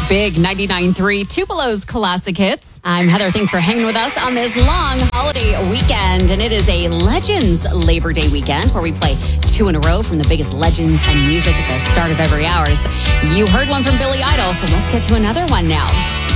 Big 99.3 Tupelo's classic hits. I'm Heather. Thanks for hanging with us on this long holiday weekend. And it is a Legends Labor Day weekend where we play 2 in a row from the biggest legends and music at the start of every hour. You heard one from Billy Idol, so let's get to another one now.